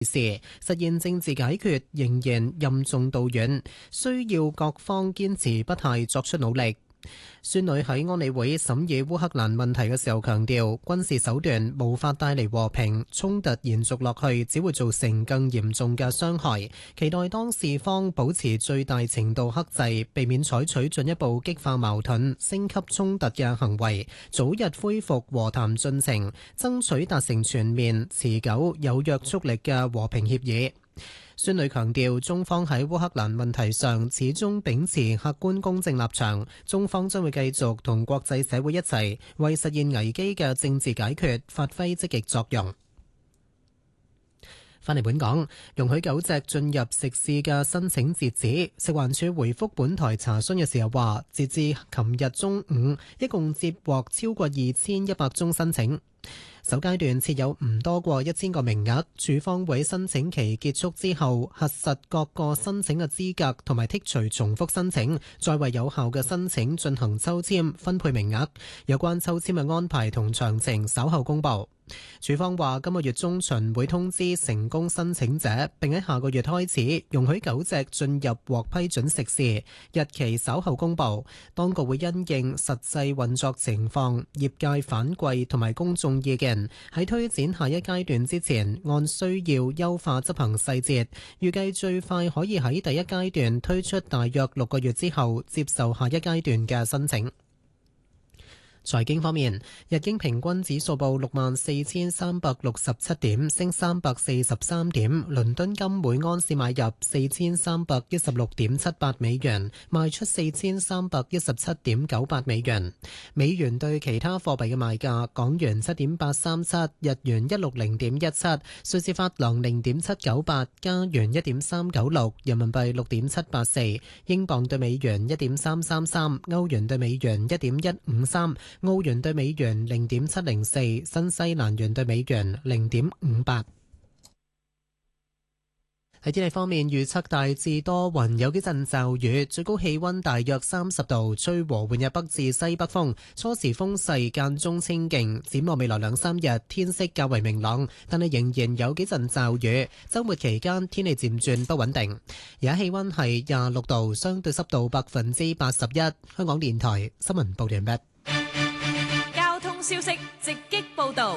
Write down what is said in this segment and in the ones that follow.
事，實現政治解決仍然任重道遠，需要各方堅持不懈作出努力。孫女喺安理會審議烏克蘭問題嘅時候強調，軍事手段無法帶嚟和平，衝突延續落去只會造成更嚴重嘅傷害。期待當事方保持最大程度克制，避免採取進一步激化矛盾、升級衝突嘅行為，早日恢復和談進程，爭取達成全面、持久、有約束力嘅和平協議。孫女強調，中方喺烏克蘭問題上始終秉持客觀公正立場，中方將會繼續同國際社會一齊為實現危機嘅政治解決發揮積極作用。返嚟本港，容許狗隻進入食肆嘅申請截止。食環署回覆本台查詢嘅時候話，截至琴日中午，一共接獲超過2100宗申請。首階段設有唔多過1000個名額，署方會申請期結束之後核實各個申請嘅資格同埋剔除重複申請，再為有效嘅申請進行抽籤分配名額。有關抽籤嘅安排同詳情稍後公佈。署方話今個月中旬會通知成功申請者，並喺下個月開始容許狗隻進入獲批准食肆，日期稍後公佈。當局會因應實際運作情況、業界反饋同埋公眾意見，喺推展下一階段之前，按需要優化執行細節。預計最快可以喺第一階段推出，大約6個月之後接受下一階段嘅申請。財經方面，日經平均指數報64,367點，升343點。倫敦金每安士買入4316.78美元，賣出4317.98美元。美元對其他貨幣嘅賣價：港元7.837，日元160.17，瑞士法郎0.798，加元1.396，人民幣6.784，英鎊對美元1.333，歐元對美元1.153。澳元對美元0.704，新西蘭元對美元0.58。喺天氣方面，預測大致多雲，有幾陣驟雨，最高氣溫大約30度，吹和緩日北至西北風，初時風勢間中清勁。展望未來2-3日，天色較為明朗，但係仍然有幾陣驟雨。週末期間天氣漸轉不穩定。而家氣溫係26度，相對濕度81%。香港電台新聞報道完畢。 消息直擊報道。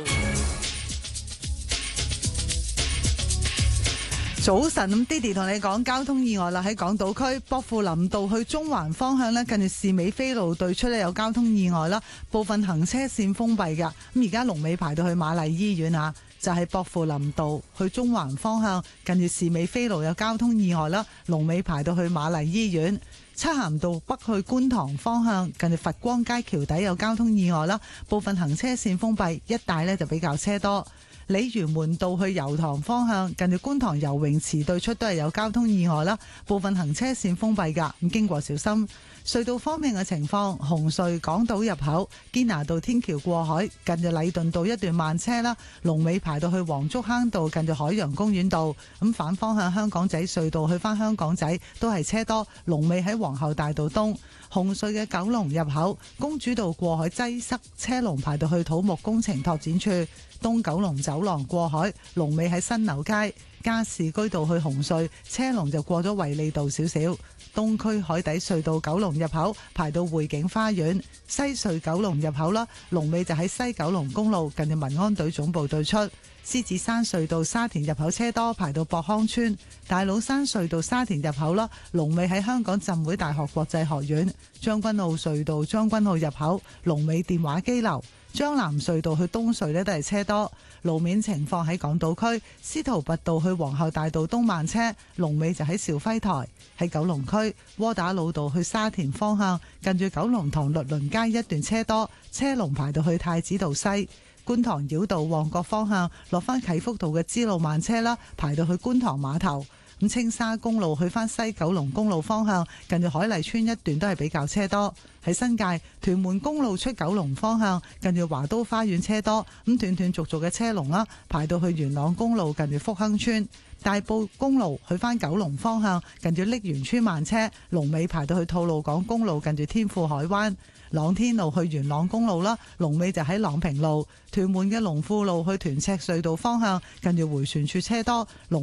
早晨，咁 Diddy 同你講交通意外啦，喺港島區薄扶林道去中環方向咧，近住士美菲路對出咧有交通意外啦，部分行車線封閉噶。咁而家龍尾排到去瑪麗醫院啊，就係薄扶林道去中環方向，近住士美菲路有交通意外啦，龍尾排到去瑪麗醫院。漆咸道北去觀塘方向，近住佛光街橋底有交通意外啦，部分行車線封閉，一帶呢就比較車多。鯉魚門道去油塘方向，近住觀塘游泳池對出都係有交通意外啦，部分行車線封閉㗎，咁經過小心。隧道方面嘅情況，紅隧港島入口堅拿道天橋過海，近住禮頓道一段慢車啦，龍尾排到去黃竹坑道近住海洋公園道。咁反方向香港仔隧道去返香港仔都係車多，龍尾喺皇后大道東。紅隧嘅九龍入口公主道過海擠塞，車龍排到去土木工程拓展處。東九龍走廊過海龍尾喺新樓街。加士居道去紅隧車龍就過咗衛理道少少。東區海底隧道九龍入口排到匯景花園。西隧九龍入口啦，龍尾就喺西九龍公路近住民安隊總部對出。獅子山隧道沙田入口車多，排到博康村。大老山隧道沙田入口啦，龍尾喺香港浸會大學國際學院。將軍澳隧道將軍澳入口龍尾電話機樓。將南隧道去東隧呢都係車多。路面情況喺港島區司徒拔道去皇后大道東慢車，龍尾就喺兆輝台。喺九龍區窩打老道去沙田方向，近住九龍塘律倫街一段車多，車龍排到去太子道西。觀塘繞道旺角方向落返啟福道嘅支路慢車啦，排到去觀塘碼頭。 咁青沙公路去翻西九龍公路方向，近住海麗村一段都係比較車多。喺新界屯門公路出九龍方向，近住華都花園車多，咁斷斷續續嘅車龍啦，排到去元朗公路近住福亨村。大埔公路去翻九龍方向，近住瀝源村慢車，龍尾排到去吐露港公路近住天富海灣。朗天路去元朗公路啦，龍尾就喺朗平路。屯門嘅龍富路去屯赤隧道方向，近住迴旋處車多，龍